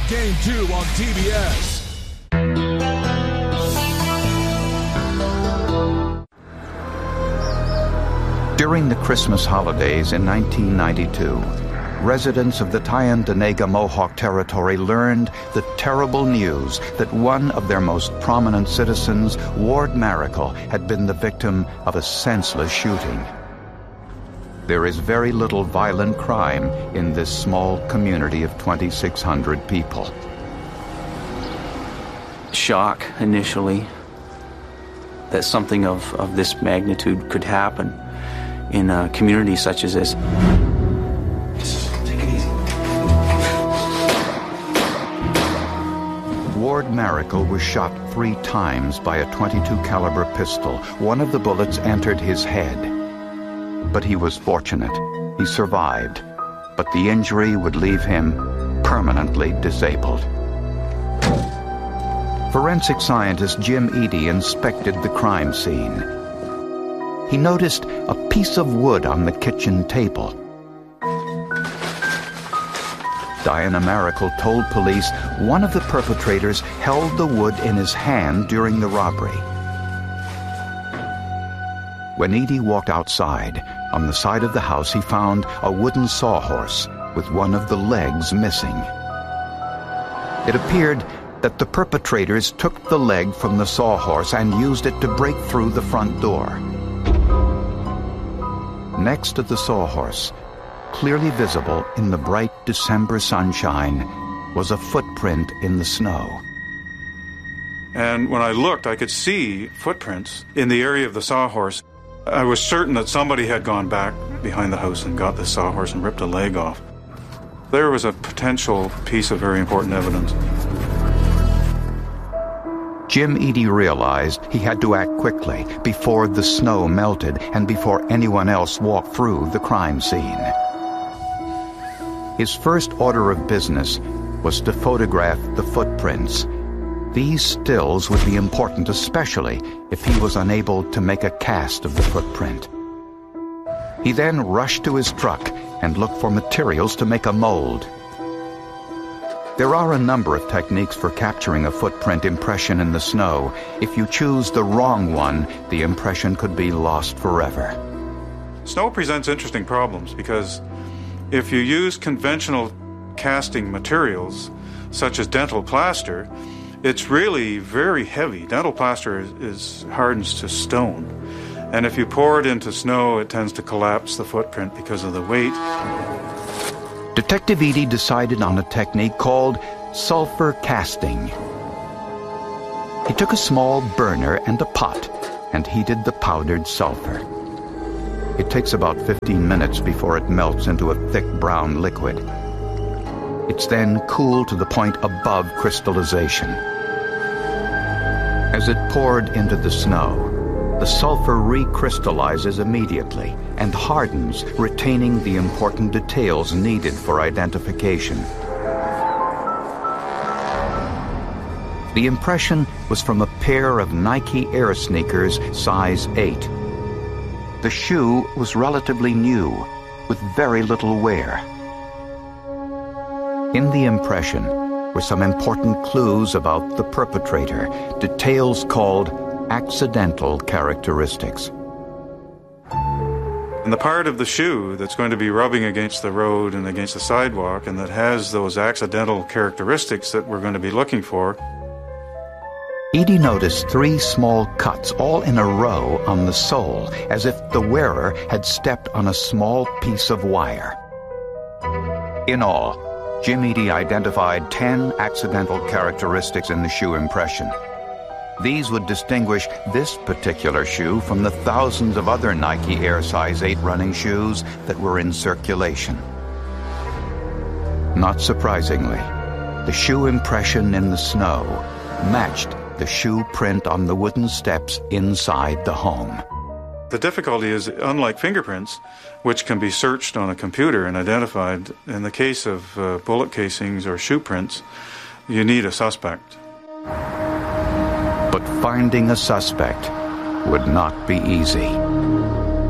Game 2 on TBS. During the Christmas holidays in 1992, residents of the Tyendinaga Mohawk Territory learned the terrible news that one of their most prominent citizens, Ward Maracle, had been the victim of a senseless shooting. There is very little violent crime in this small community of 2,600 people. Shock initially that something of this magnitude could happen in a community such as this. Just take it easy. Ward Maracle was shot 3 times by a .22 caliber pistol. One of the bullets entered his head. But he was fortunate. He survived. But the injury would leave him permanently disabled. Forensic scientist Jim Eady inspected the crime scene. He noticed a piece of wood on the kitchen table. Diana Maracle told police one of the perpetrators held the wood in his hand during the robbery. When Eady walked outside, on the side of the house he found a wooden sawhorse with one of the legs missing. It appeared that the perpetrators took the leg from the sawhorse and used it to break through the front door. Next to the sawhorse, clearly visible in the bright December sunshine, was a footprint in the snow. And when I looked, I could see footprints in the area of the sawhorse. I was certain that somebody had gone back behind the house and got the sawhorse and ripped a leg off. There was a potential piece of very important evidence. Jim Eady realized he had to act quickly before the snow melted and before anyone else walked through the crime scene. His first order of business was to photograph the footprints. These stills would be important, especially if he was unable to make a cast of the footprint. He then rushed to his truck and looked for materials to make a mold. There are a number of techniques for capturing a footprint impression in the snow. If you choose the wrong one, the impression could be lost forever. Snow presents interesting problems because if you use conventional casting materials, such as dental plaster, it's really very heavy. Dental plaster hardens to stone. And if you pour it into snow, it tends to collapse the footprint because of the weight. Detective Eady decided on a technique called sulfur casting. He took a small burner and a pot and heated the powdered sulfur. It takes about 15 minutes before it melts into a thick brown liquid. It's then cooled to the point above crystallization. As it poured into the snow, the sulfur recrystallizes immediately and hardens, retaining the important details needed for identification. The impression was from a pair of Nike Air sneakers size 8. The shoe was relatively new, with very little wear. In the impression were some important clues about the perpetrator, details called accidental characteristics. And the part of the shoe that's going to be rubbing against the road and against the sidewalk and that has those accidental characteristics that we're going to be looking for. Eady noticed 3 small cuts all in a row on the sole, as if the wearer had stepped on a small piece of wire. In all, Jim Eady identified 10 accidental characteristics in the shoe impression. These would distinguish this particular shoe from the thousands of other Nike Air size 8 running shoes that were in circulation. Not surprisingly, the shoe impression in the snow matched the shoe print on the wooden steps inside the home. The difficulty is, unlike fingerprints, which can be searched on a computer and identified, in the case of bullet casings or shoe prints, you need a suspect. But finding a suspect would not be easy.